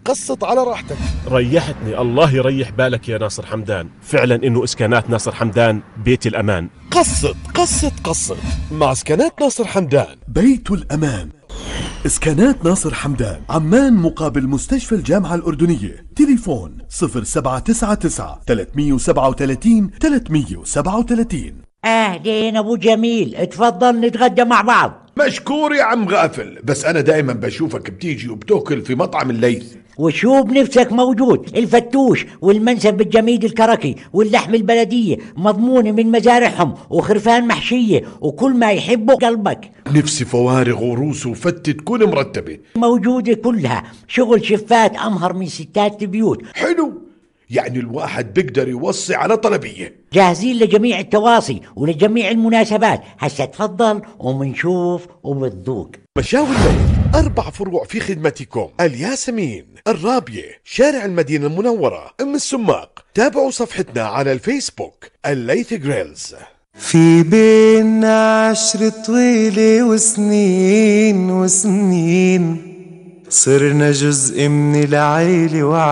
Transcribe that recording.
قسط على راحتك. ريحتني، الله يريح بالك يا ناصر حمدان. فعلا إنه إسكانات ناصر حمدان بيت الأمان. قسط قسط قسط مع إسكانات ناصر حمدان. بيت الأمان. إسكانات ناصر حمدان، عمان مقابل مستشفى الجامعة الأردنية. تليفون 0799 337 337. أهلين أبو جميل، اتفضل نتغدى مع بعض. مشكور يا عم غافل، بس أنا دائما بشوفك بتيجي وبتاكل في مطعم الليث. وشو بنفسك موجود، الفتوش والمنسف بالجميد الكركي واللحم البلدية مضمونة من مزارعهم وخرفان محشية وكل ما يحبه قلبك. نفسي فوارغ وروس وفتة تكون مرتبة. موجودة كلها، شغل شفات أمهر من ستات البيوت. حلو، يعني الواحد بيقدر يوصي على طلبية. جاهزين لجميع التواصي ولجميع المناسبات. هسا تفضل ومنشوف وبتذوق. مشاوي الليث 4 فروع في خدمتكم: الياسمين، الرابية، شارع المدينة المنورة، أم السماق. تابعوا صفحتنا على الفيسبوك الليث جريلز. في بينا عشر طويلة وسنين وسنين، صرنا جزء من العيلة